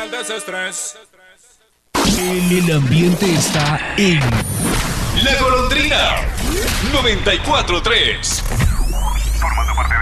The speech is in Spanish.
El desestrés. El ambiente está en La Golondrina 94.3. Formando parte